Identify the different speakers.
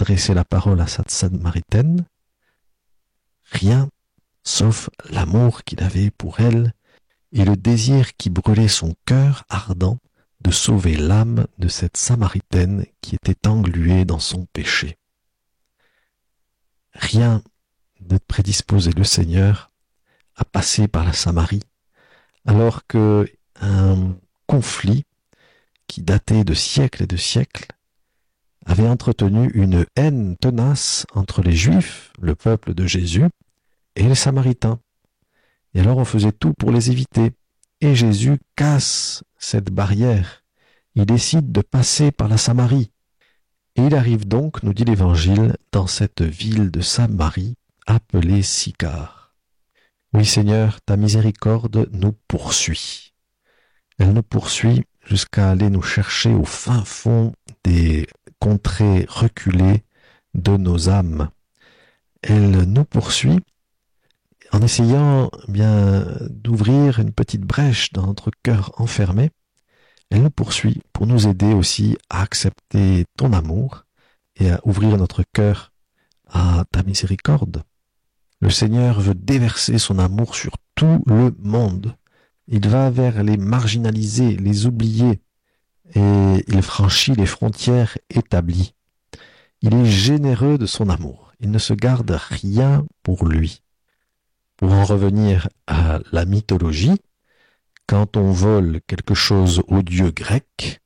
Speaker 1: adresser la parole à cette Samaritaine, rien sauf l'amour qu'il avait pour elle et le désir qui brûlait son cœur ardent de sauver l'âme de cette Samaritaine qui était engluée dans son péché. Rien ne prédisposait le Seigneur à passer par la Samarie, alors que un conflit qui datait de siècles et de siècles avait entretenu une haine tenace entre les Juifs, le peuple de Jésus, et les Samaritains. Et alors on faisait tout pour les éviter. Et Jésus casse cette barrière. Il décide de passer par la Samarie. Et il arrive donc, nous dit l'Évangile, dans cette ville de Samarie, appelée Sychar. Oui Seigneur, ta miséricorde nous poursuit. Elle nous poursuit jusqu'à aller nous chercher au fin fond des contrées reculées de nos âmes. Elle nous poursuit en essayant d'ouvrir une petite brèche dans notre cœur enfermé. Elle nous poursuit pour nous aider aussi à accepter ton amour et à ouvrir notre cœur à ta miséricorde. Le Seigneur veut déverser son amour sur tout le monde. Il va vers les marginalisés, les oubliés, et il franchit les frontières établies. Il est généreux de son amour. Il ne se garde rien pour lui. Pour en revenir à la mythologie, quand on vole quelque chose aux dieux grecs,